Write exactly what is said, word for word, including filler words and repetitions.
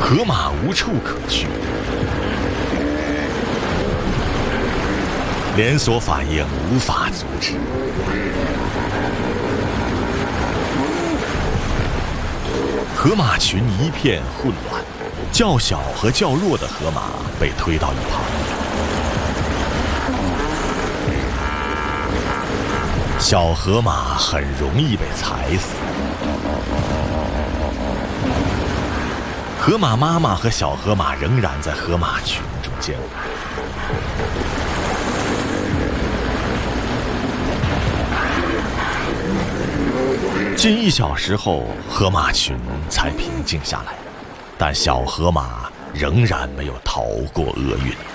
河马无处可去，连锁反应无法阻止。河马群一片混乱，较小和较弱的河马被推到一旁。小河马很容易被踩死。河马妈妈和小河马仍然在河马群中间。近一小时后，河马群才平静下来，但小河马仍然没有逃过厄运。